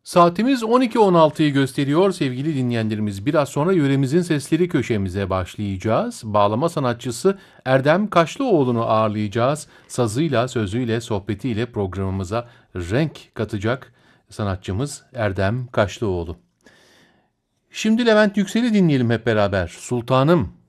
Saatimiz 12.16'yı gösteriyor sevgili dinleyenlerimiz. Biraz sonra Yöremizin Sesleri köşemize başlayacağız. Bağlama sanatçısı Erdem Kaşlıoğlu'nu ağırlayacağız. Sazıyla, sözüyle, sohbetiyle programımıza renk katacak sanatçımız Erdem Kaşlıoğlu. Şimdi Levent Yüksel'i dinleyelim hep beraber. Sultanım.